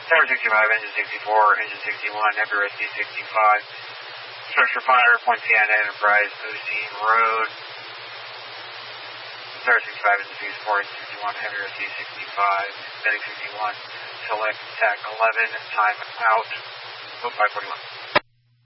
Tower 65, engine 64, engine 61, Heavy Rescue 65. Structure fire, point Piana Enterprise, Boosting Road. Tower 65, engine 64, engine 61, Heavy Rescue 65, Medic 61. Select TAC 11, time out, 541.